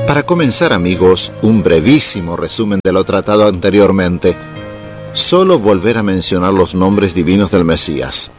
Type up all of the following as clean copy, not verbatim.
Para comenzar, amigos, un brevísimo resumen de lo tratado anteriormente. Solo volver a mencionar los nombres divinos del Mesías.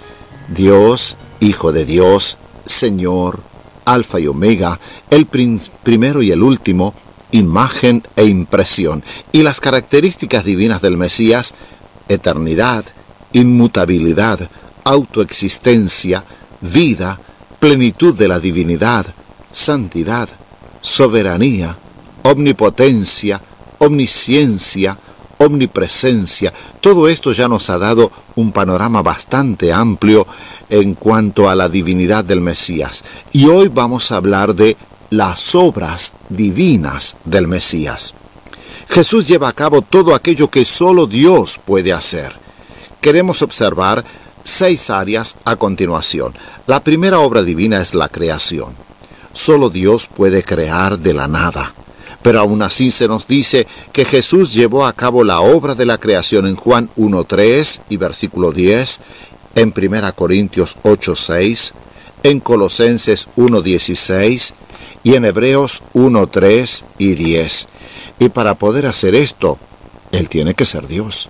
Dios, Hijo de Dios, Señor, Alfa y Omega, el primero y el último, imagen e impresión. Y las características divinas del Mesías: eternidad, inmutabilidad, autoexistencia, vida, plenitud de la divinidad, santidad, soberanía, omnipotencia, omnisciencia, omnipresencia. Todo esto ya nos ha dado un panorama bastante amplio en cuanto a la divinidad del Mesías. Y hoy vamos a hablar de las obras divinas del Mesías. Jesús lleva a cabo todo aquello que solo Dios puede hacer. Queremos observar 6 áreas a continuación. La primera obra divina es la creación. Solo Dios puede crear de la nada. Pero aún así se nos dice que Jesús llevó a cabo la obra de la creación en Juan 1:3 y versículo 10, en 1 Corintios 8:6, en Colosenses 1:16 y en Hebreos 1:3 y 10. Y para poder hacer esto, Él tiene que ser Dios.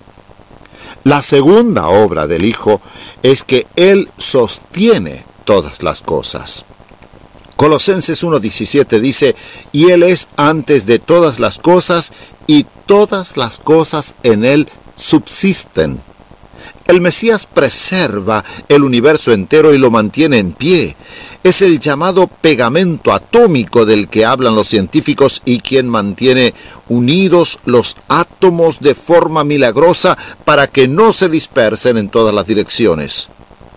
La segunda obra del Hijo es que Él sostiene todas las cosas. Colosenses 1:17 dice: y Él es antes de todas las cosas, y todas las cosas en Él subsisten. El Mesías preserva el universo entero y lo mantiene en pie. Es el llamado pegamento atómico del que hablan los científicos y quien mantiene unidos los átomos de forma milagrosa para que no se dispersen en todas las direcciones.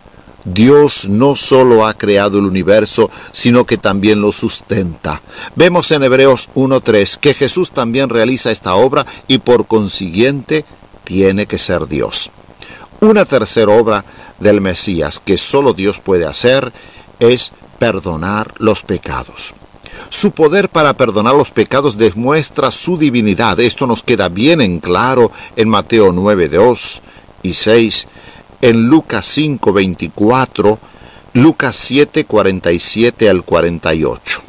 Dios no solo ha creado el universo, sino que también lo sustenta. Vemos en Hebreos 1:3 que Jesús también realiza esta obra y por consiguiente tiene que ser Dios. Una tercera obra del Mesías que solo Dios puede hacer es perdonar los pecados. Su poder para perdonar los pecados demuestra su divinidad. Esto nos queda bien en claro en Mateo 9:2 y 6, en Lucas 5:24, Lucas 7:47 al 48.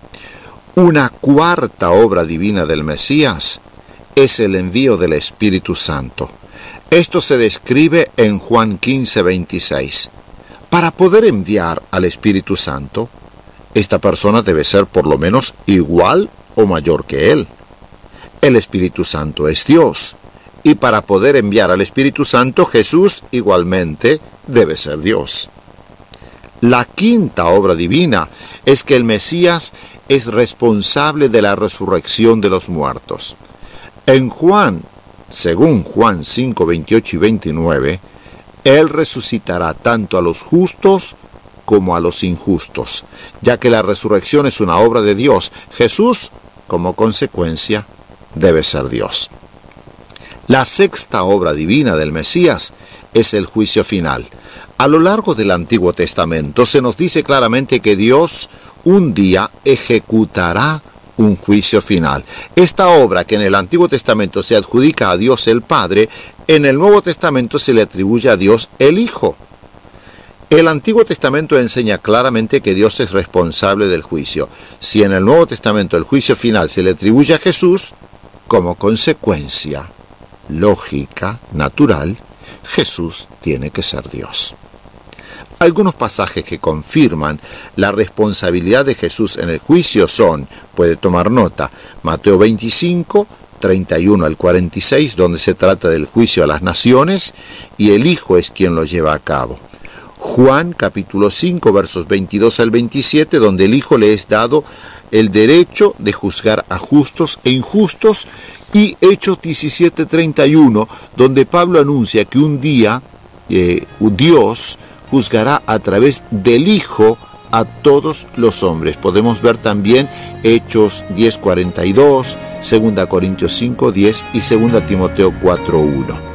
Una cuarta obra divina del Mesías es el envío del Espíritu Santo. Esto se describe en Juan 15:26. Para poder enviar al Espíritu Santo, esta persona debe ser por lo menos igual o mayor que Él. El Espíritu Santo es Dios. Y para poder enviar al Espíritu Santo, Jesús igualmente debe ser Dios. La quinta obra divina es que el Mesías es responsable de la resurrección de los muertos. En Juan, según Juan 5:28 y 29, Él resucitará tanto a los justos como a los injustos, ya que la resurrección es una obra de Dios. Jesús, como consecuencia, debe ser Dios. La sexta obra divina del Mesías es el juicio final. A lo largo del Antiguo Testamento se nos dice claramente que Dios un día ejecutará un juicio final. Esta obra que en el Antiguo Testamento se adjudica a Dios el Padre, en el Nuevo Testamento se le atribuye a Dios el Hijo. El Antiguo Testamento enseña claramente que Dios es responsable del juicio. Si en el Nuevo Testamento el juicio final se le atribuye a Jesús, como consecuencia lógica, natural, Jesús tiene que ser Dios. Algunos pasajes que confirman la responsabilidad de Jesús en el juicio son, puede tomar nota, Mateo 25, 31 al 46, donde se trata del juicio a las naciones, y el Hijo es quien lo lleva a cabo. Juan capítulo 5, versos 22 al 27, donde el Hijo le es dado el derecho de juzgar a justos e injustos, y Hechos 17:31, donde Pablo anuncia que un día Dios juzgará a través del Hijo a todos los hombres. Podemos ver también Hechos 10:42, 2 Corintios 5:10 y 2 Timoteo 4:1.